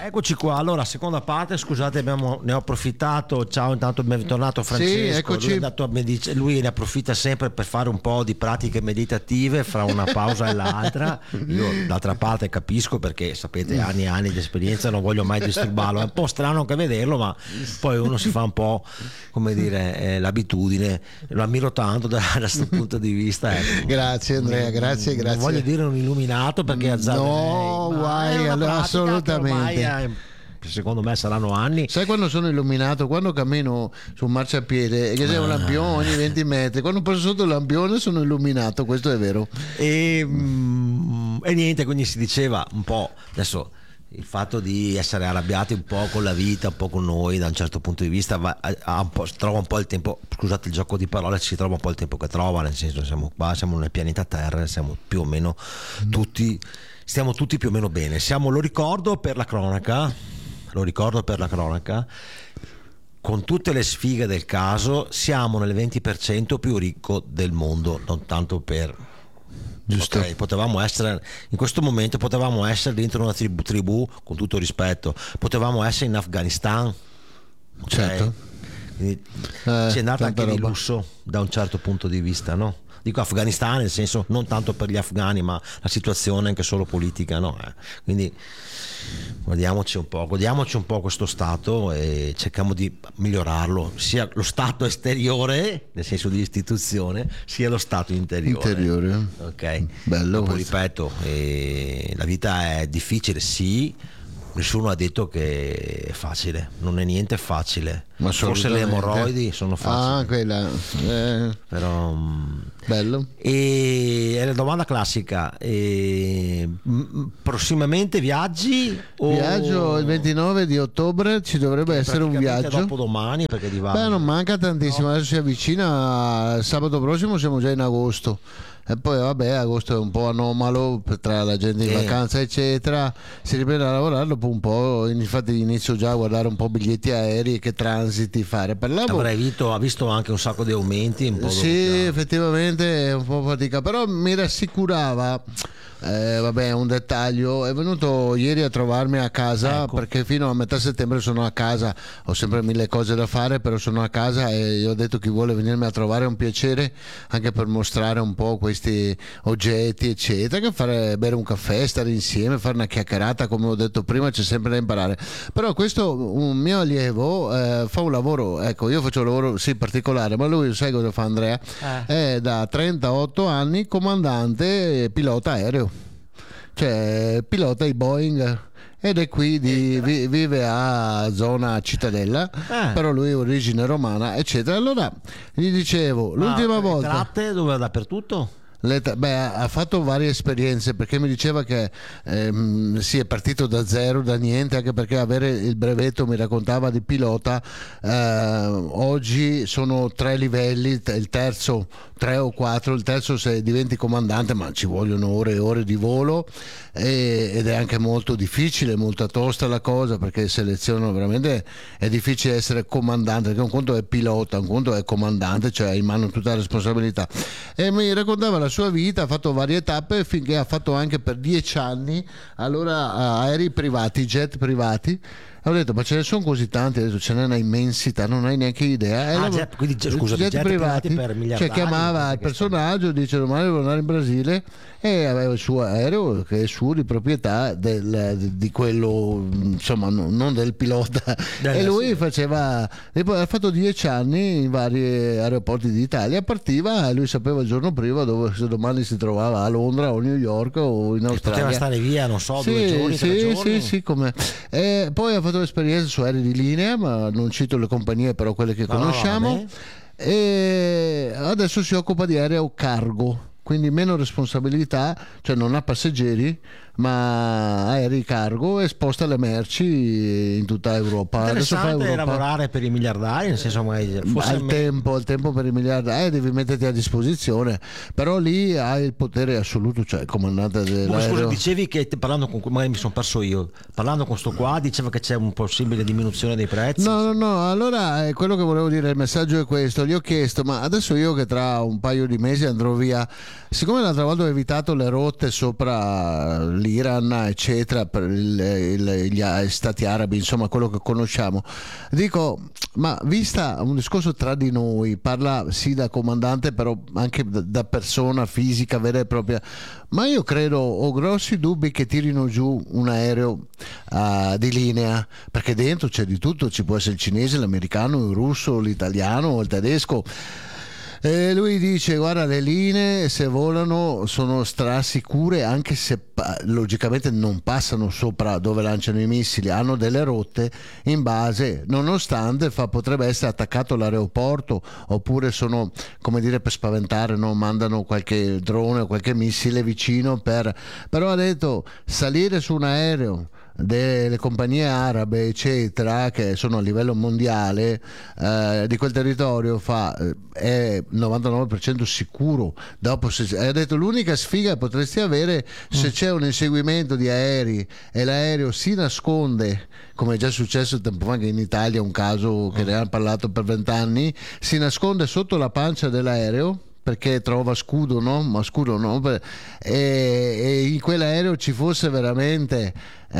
Eccoci qua, allora seconda parte, scusate, ne ho approfittato, ciao, intanto bentornato Francesco. Sì, eccoci. Lui ne approfitta sempre per fare un po' di pratiche meditative fra una pausa e l'altra. Io d'altra parte capisco, perché sapete, anni e anni di esperienza, non voglio mai disturbarlo, è un po' strano anche vederlo, ma poi uno si fa un po', come dire, l'abitudine, lo ammiro tanto da questo punto di vista. Ecco. Grazie Andrea, grazie. Non voglio dire un illuminato perché no, guai, allora, assolutamente. Secondo me saranno anni. Sai quando sono illuminato? Quando cammino su un marciapiede e che c'è un lampione ogni 20 metri, quando passo sotto il lampione sono illuminato, questo è vero. E niente, quindi si diceva un po' adesso il fatto di essere arrabbiati un po' con la vita, un po' con noi da un certo punto di vista, trova un po' il tempo, scusate il gioco di parole, si trova un po' il tempo che trova, nel senso siamo qua, siamo nel pianeta Terra, siamo più o meno tutti, stiamo tutti più o meno bene, lo ricordo per la cronaca, con tutte le sfighe del caso siamo nel 20% più ricco del mondo, non tanto per... Giusto. Okay, potevamo essere in questo momento, potevamo essere dentro una tribù, con tutto rispetto, potevamo essere in Afghanistan, okay? Certo. Quindi ci è andata anche di lusso da un certo punto di vista, no? Dico Afghanistan nel senso non tanto per gli afghani, ma la situazione anche solo politica, no? Quindi godiamoci un po' questo stato e cerchiamo di migliorarlo, sia lo stato esteriore nel senso di istituzione, sia lo stato interiore. Ok, bello. Dopo, ripeto, la vita è difficile, sì. Nessuno ha detto che è facile, non è niente facile. Ma forse le emorroidi sono facili. Quella. Però bello. E è la domanda classica. Prossimamente viaggi? Viaggio il 29 di ottobre, ci dovrebbe essere un viaggio. Dopo domani, perché non manca tantissimo, adesso si avvicina, sabato prossimo siamo già in agosto. E poi vabbè, agosto è un po' anomalo tra la gente in vacanza eccetera, si riprende a lavorare dopo un po', infatti inizio già a guardare un po' biglietti aerei, che transiti fare. Ha visto anche un sacco di aumenti un po'. Sì, effettivamente è un po' fatica, però mi rassicurava. Vabbè, un dettaglio, è venuto ieri a trovarmi a casa, ecco. Perché fino a metà settembre sono a casa, ho sempre mille cose da fare, però sono a casa e io ho detto chi vuole venirmi a trovare è un piacere, anche per mostrare un po' questi oggetti eccetera, che bere un caffè, stare insieme, fare una chiacchierata, come ho detto prima, c'è sempre da imparare. Però questo un mio allievo fa un lavoro, ecco, io faccio un lavoro sì particolare, ma lui sai cosa fa Andrea? È da 38 anni comandante pilota aereo, cioè pilota i Boeing ed è qui vive a zona Cittadella, però lui è origine romana eccetera. Allora gli dicevo l'ultima volta tratte dove dappertutto? Ha fatto varie esperienze, perché mi diceva che si è partito da zero, da niente, anche perché avere il brevetto, mi raccontava, di pilota, oggi sono 3 livelli, il terzo 3 o 4, il terzo se diventi comandante, ma ci vogliono ore e ore di volo ed è anche molto difficile, molto tosta la cosa, perché selezionano veramente, è difficile essere comandante, perché un conto è pilota, un conto è comandante, cioè hai in mano tutta la responsabilità. E mi raccontava la sua vita, ha fatto varie tappe finché ha fatto anche per 10 anni allora aerei privati, jet privati. Ho detto ma ce ne sono così tanti, adesso ce n'è una immensità, non hai neanche idea. Quindi scusa, jet privati per miliardari, cioè chiamava il personaggio, dice domani devo andare in Brasile, e aveva il suo aereo che è suo, di proprietà di quello, insomma non del pilota, e lui faceva, ha fatto 10 anni in vari aeroporti d'Italia, partiva e lui sapeva il giorno prima dove, se domani si trovava a Londra o New York o in Australia, poteva stare via, non so, 2 giorni, 3 giorni. Sì, come. Poi ha fatto esperienze su aerei di linea, ma non cito le compagnie, però quelle che conosciamo, e adesso si occupa di aereo cargo, quindi meno responsabilità, cioè non ha passeggeri ma aerei cargo, e sposta le merci in tutta Europa. Interessante adesso fa Europa. Lavorare per i miliardari, nel senso forse al tempo per i miliardari devi metterti a disposizione, però lì hai il potere assoluto, cioè il comandante dell'aereo. Scusa, dicevi che parlando con, magari mi sono perso io, parlando con sto qua, diceva che c'è un possibile diminuzione dei prezzi. No, allora quello che volevo dire, il messaggio è questo: gli ho chiesto, ma adesso io che tra un paio di mesi andrò via, siccome l'altra volta ho evitato le rotte sopra l'Iran, eccetera, per gli stati arabi, insomma quello che conosciamo. Dico, ma vista un discorso tra di noi, parla sì da comandante, però anche da persona fisica vera e propria, ma io credo, ho grossi dubbi che tirino giù un aereo di linea, perché dentro c'è di tutto, ci può essere il cinese, l'americano, il russo, l'italiano, il tedesco. E lui dice: guarda, le linee se volano sono strasicure, anche se logicamente non passano sopra dove lanciano i missili, hanno delle rotte in base, nonostante potrebbe essere attaccato l'aeroporto, oppure sono, come dire, per spaventare, no? Mandano qualche drone o qualche missile vicino però ha detto, salire su un aereo delle compagnie arabe eccetera, che sono a livello mondiale, di quel territorio, è 99% sicuro. Dopo ha detto, l'unica sfiga che potresti avere se c'è un inseguimento di aerei e l'aereo si nasconde, come è già successo tempo fa anche in Italia, un caso che ne hanno parlato per 20 anni, si nasconde sotto la pancia dell'aereo perché trova scudo, no? Ma scudo no? E in quell'aereo ci fosse veramente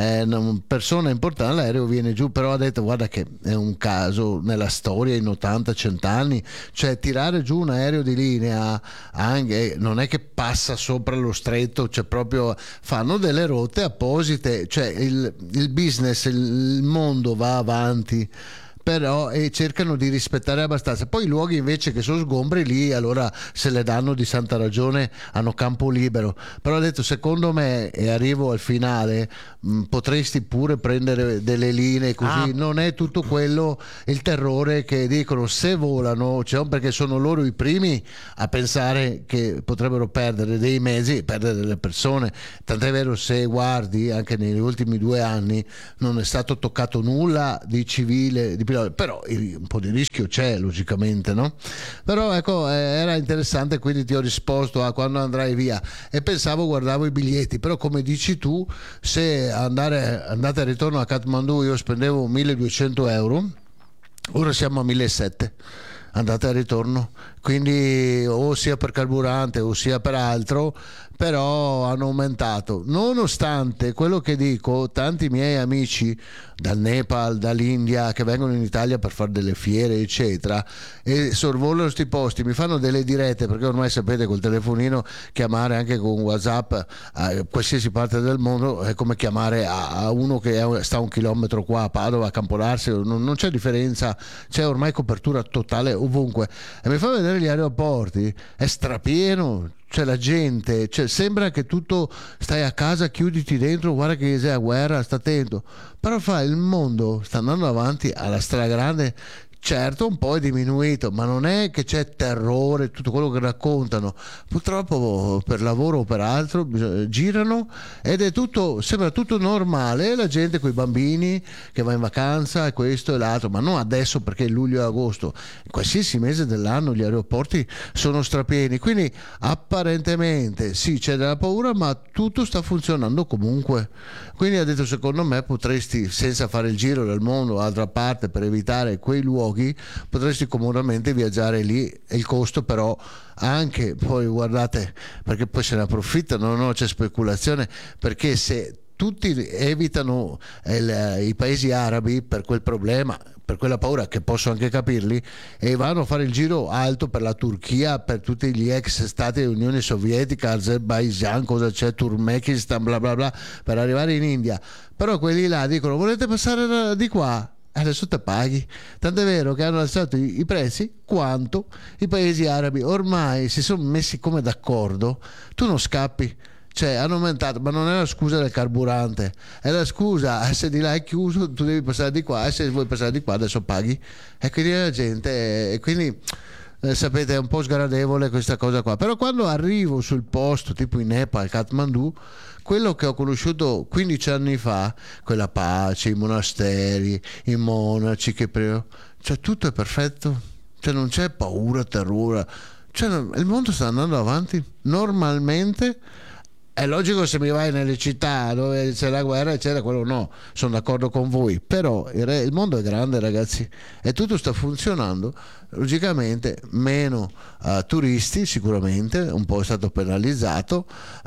una persona importante, l'aereo viene giù. Però ha detto, guarda che è un caso nella storia in 80-100 anni, cioè tirare giù un aereo di linea anche, non è che passa sopra lo stretto, cioè proprio fanno delle rotte apposite, cioè il business, il mondo va avanti, però cercano di rispettare abbastanza. Poi i luoghi invece che sono sgombri, lì allora se le danno di santa ragione, hanno campo libero. Però ha detto, secondo me, e arrivo al finale, potresti pure prendere delle linee così, non è tutto quello il terrore che dicono se volano, cioè, perché sono loro i primi a pensare che potrebbero perdere dei mezzi, perdere delle persone. Tant'è vero, se guardi anche negli ultimi 2 anni non è stato toccato nulla di civile, di però un po' di rischio c'è logicamente, no? Però ecco, era interessante, quindi ti ho risposto a quando andrai via, e guardavo i biglietti, però come dici tu, se andate e ritorno a Kathmandu io spendevo 1.200 euro, ora siamo a 1.700 andate e ritorno, quindi o sia per carburante o sia per altro, però hanno aumentato. Nonostante quello che dico, tanti miei amici dal Nepal, dall'India, che vengono in Italia per fare delle fiere eccetera e sorvolano questi posti, mi fanno delle dirette, perché ormai sapete col telefonino chiamare anche con WhatsApp a qualsiasi parte del mondo è come chiamare a uno che sta 1 chilometro qua a Padova, a Campolarsi, non c'è differenza, c'è ormai copertura totale ovunque. E mi fa vedere gli aeroporti, è strapieno, c'è la gente, sembra che tutto, stai a casa, chiuditi dentro, guarda che sei a guerra, sta attento. Però il mondo sta andando avanti alla stragrande. Certo, un po' è diminuito, ma non è che c'è terrore, tutto quello che raccontano. Purtroppo per lavoro o per altro girano ed è tutto, sembra tutto normale. La gente con i bambini che va in vacanza e questo e l'altro, ma non adesso perché è luglio e agosto, in qualsiasi mese dell'anno gli aeroporti sono strapieni. Quindi apparentemente sì, c'è della paura, ma tutto sta funzionando comunque. Quindi ha detto, secondo me potresti, senza fare il giro del mondo altra parte per evitare quei luoghi, potresti comodamente viaggiare lì, e il costo però anche, poi guardate, perché poi se ne approfittano, no? C'è speculazione, perché se tutti evitano i paesi arabi per quel problema, per quella paura, che posso anche capirli, e vanno a fare il giro alto per la Turchia, per tutti gli ex stati dell'Unione Sovietica, Azerbaijan, cosa c'è, Turkmenistan, bla bla bla, per arrivare in India. Però quelli là dicono, volete passare di qua? Adesso te paghi. Tant'è vero che hanno alzato i prezzi quanto i paesi arabi ormai si sono messi come d'accordo, tu non scappi. Cioè hanno aumentato, ma non è la scusa del carburante, è la scusa, se di là è chiuso tu devi passare di qua, e se vuoi passare di qua adesso paghi. E quindi la gente, e quindi sapete, è un po' sgradevole questa cosa qua. Però quando arrivo sul posto, tipo in Nepal, Kathmandu, quello che ho conosciuto 15 anni fa, quella pace, i monasteri, i monaci, cioè tutto è perfetto, cioè non c'è paura, terrore, cioè il mondo sta andando avanti normalmente. È logico, se mi vai nelle città dove c'è la guerra eccetera, quello no, sono d'accordo con voi, però il mondo è grande, ragazzi, e tutto sta funzionando. Logicamente meno turisti, sicuramente un po' è stato penalizzato,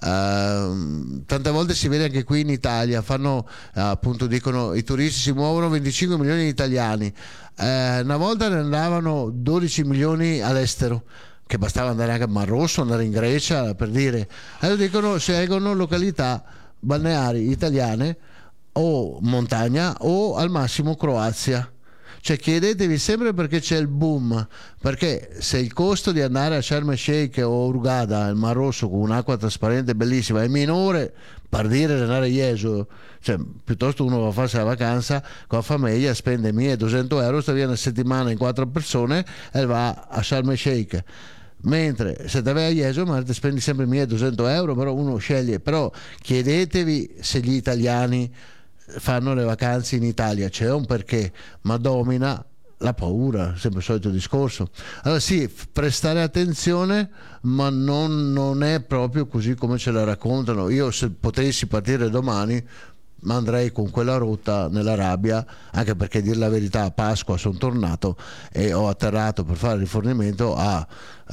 tante volte si vede anche qui in Italia, fanno appunto, dicono i turisti si muovono 25 milioni di italiani, una volta ne andavano 12 milioni all'estero, che bastava andare anche a Mar Rosso, andare in Grecia, per dire. Allora dicono, scelgono località balneari italiane o montagna o al massimo Croazia. Cioè chiedetevi sempre perché c'è il boom, perché se il costo di andare a Sharm el Sheikh o Hurghada, il Mar Rosso, con un'acqua trasparente bellissima, è minore, per dire, di andare a Jesolo, cioè piuttosto uno va a farsi la vacanza con la famiglia, spende 1.200 euro, sta via una settimana in 4 persone e va a Sharm el Sheikh. Mentre se te vai a Jesolo ma ti spendi sempre 1.200 euro, però uno sceglie. Però chiedetevi se gli italiani fanno le vacanze in Italia, c'è un perché, ma domina la paura, sempre il solito discorso. Allora sì, prestare attenzione, ma non è proprio così come ce la raccontano. Io, se potessi partire domani, ma andrei con quella rotta nell'Arabia, anche perché, dir la verità, a Pasqua sono tornato e ho atterrato per fare rifornimento a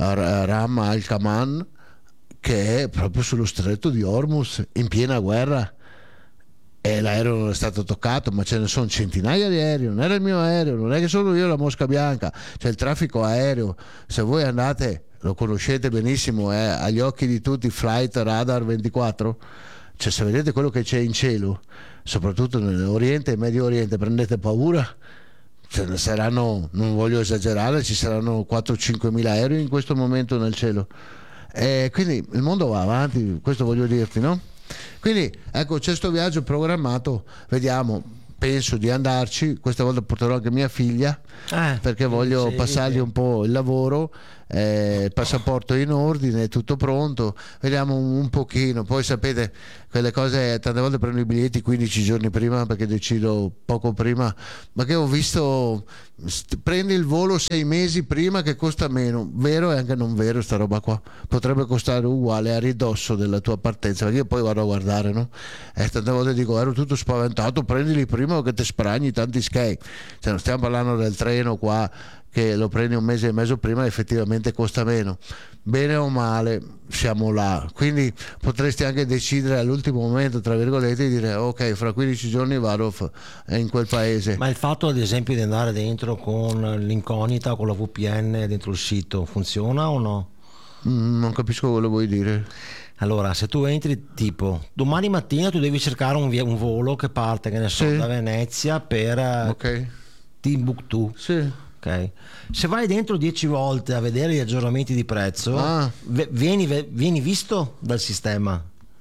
Ram Al Khaman, che è proprio sullo stretto di Hormuz, in piena guerra, e l'aereo non è stato toccato, ma ce ne sono centinaia di aerei, non era il mio aereo, non è che sono io la mosca bianca, c'è il traffico aereo. Se voi andate, lo conoscete benissimo, è agli occhi di tutti Flight Radar 24, cioè se vedete quello che c'è in cielo, soprattutto nell'Oriente e Medio Oriente, prendete paura. Ce ne saranno, non voglio esagerare, ci saranno 4-5 mila aerei in questo momento nel cielo, e quindi il mondo va avanti, questo voglio dirti, no? Quindi ecco, c'è sto viaggio programmato, vediamo, penso di andarci, questa volta porterò anche mia figlia, perché voglio passargli un po' il lavoro, il passaporto in ordine, tutto pronto, vediamo un pochino. Poi sapete, quelle cose tante volte prendo i biglietti 15 giorni prima, perché decido poco prima, ma che ho visto, prendi il volo 6 mesi prima che costa meno, vero e anche non vero sta roba qua, potrebbe costare uguale a ridosso della tua partenza, perché io poi vado a guardare, no? Tante volte dico, ero tutto spaventato, prendili prima che ti spragni tanti schei, cioè, non stiamo parlando del treno qua che lo prendi un mese e mezzo prima e effettivamente costa meno. Bene o male siamo là, quindi potresti anche decidere all'ultimo momento, tra virgolette, di dire ok, fra 15 giorni vado in quel paese. Ma il fatto ad esempio di andare dentro con l'incognita o con la VPN dentro il sito funziona o no? Non capisco quello vuoi dire. Allora, se tu entri tipo domani mattina, tu devi cercare un volo che parte, che ne so, da Venezia per Timbuktu. Sì. Okay. Se vai dentro 10 volte a vedere gli aggiornamenti di prezzo, vieni visto dal sistema.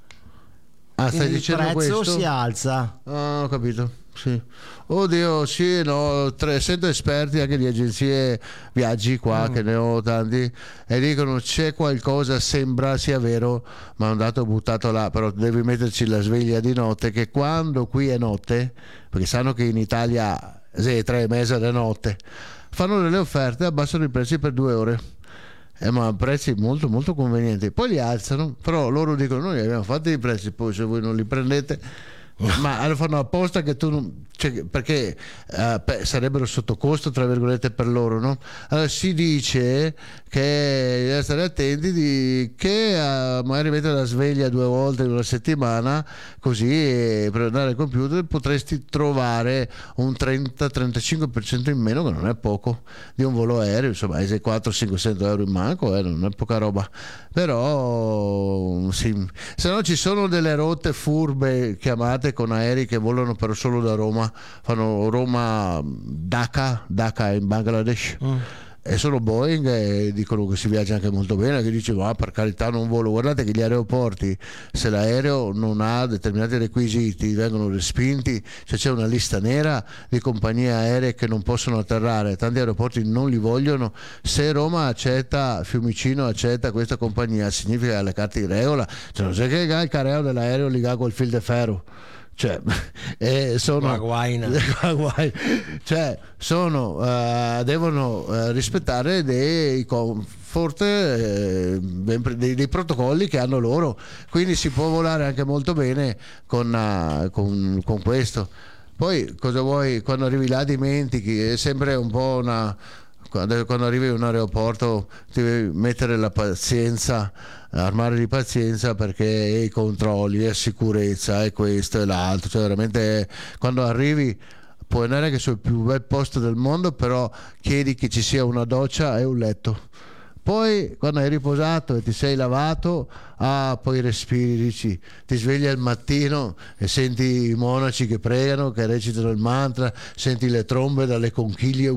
Stai dicendo il prezzo questo? Si alza. Ho capito. Sì. Oddio, sì, no, sento esperti anche di agenzie viaggi qua, che ne ho tanti, e dicono c'è qualcosa, sembra sia vero, ma è un dato buttato là, però devi metterci la sveglia di notte, che quando qui è notte, perché sanno che in Italia 3 mesi di notte, fanno delle offerte, abbassano i prezzi per 2 ore, ma prezzi molto molto convenienti, poi li alzano, però loro dicono noi abbiamo fatto i prezzi, poi se voi non li prendete, ma lo fanno apposta, che tu non, cioè, perché sarebbero sotto costo, tra virgolette, per loro, no? Allora si dice che bisogna stare attenti che magari mettere la sveglia 2 volte in una settimana, così per andare al computer potresti trovare un 30-35% in meno, che non è poco, di un volo aereo, insomma, 400-500 euro in manco, non è poca roba, però sì. Se no ci sono delle rotte furbe chiamate con aerei che volano però solo da Roma, fanno Roma-Dhaka in Bangladesh, e sono Boeing, e dicono che si viaggia anche molto bene, che dice per carità non volo. Guardate che gli aeroporti, se l'aereo non ha determinati requisiti, vengono respinti, cioè c'è una lista nera di compagnie aeree che non possono atterrare, tanti aeroporti non li vogliono. Se Roma accetta, Fiumicino accetta questa compagnia, significa le carte di regola, cioè non c'è che il carreo dell'aereo liga col fil de ferro, cioè sono cioè devono rispettare dei forte, dei protocolli che hanno loro, quindi si può volare anche molto bene con questo. Poi cosa vuoi, quando arrivi là dimentichi, è sempre un po' quando arrivi in un aeroporto ti devi mettere la pazienza, armare di pazienza, perché i controlli, la sicurezza e questo e l'altro, cioè veramente quando arrivi puoi andare anche sul più bel posto del mondo, però chiedi che ci sia una doccia e un letto. Poi quando hai riposato e ti sei lavato, poi respiri, dici, ti svegli al mattino e senti i monaci che pregano, che recitano il mantra, senti le trombe dalle conchiglie,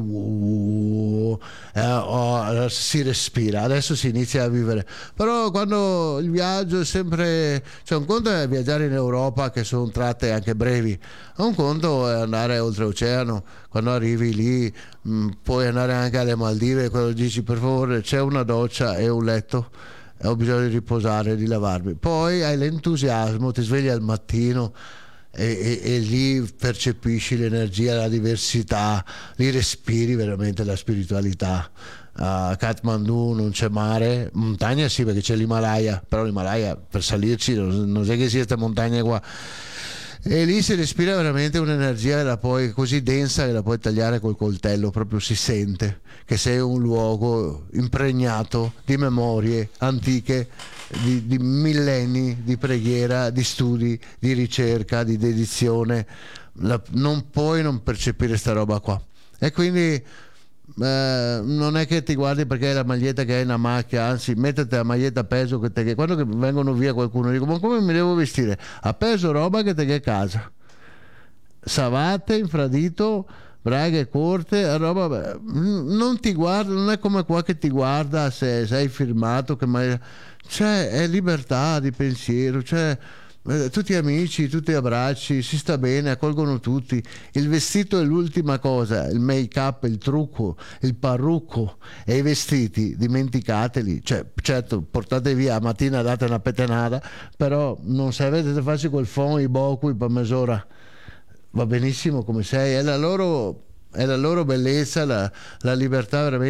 si respira, adesso si inizia a vivere. Però quando il viaggio è sempre, cioè un conto è viaggiare in Europa, che sono tratte anche brevi, un conto è andare oltreoceano. Quando arrivi lì puoi andare anche alle Maldive, quando dici per favore c'è una doccia e un letto, ho bisogno di riposare, di lavarmi. Poi hai l'entusiasmo, ti svegli al mattino e lì percepisci l'energia, la diversità, lì respiri veramente la spiritualità. A Kathmandu non c'è mare, montagna sì perché c'è l'Himalaya, però l'Himalaya per salirci non è che sia questa montagna qua. E lì si respira veramente un'energia così densa che la puoi tagliare col coltello, proprio si sente che sei un luogo impregnato di memorie antiche, di millenni di preghiera, di studi, di ricerca, di dedizione. Non puoi non percepire sta roba qua, e quindi non è che ti guardi perché è la maglietta che hai in una macchia, anzi mettete la maglietta a peso, che quando vengono via qualcuno dico ma come mi devo vestire? A peso roba che te che a casa, savate, infradito, braghe corte, roba, non ti guarda, non è come qua che ti guarda se sei firmato, cioè è libertà di pensiero, cioè tutti amici, tutti abbracci, si sta bene, accolgono tutti. Il vestito è l'ultima cosa, il make up, il trucco, il parrucco e i vestiti dimenticateli, cioè certo portate via a mattina, date una petenata, però non se avete farci quel fond, i bocui per mezz'ora va benissimo come sei, è la loro bellezza, la libertà veramente.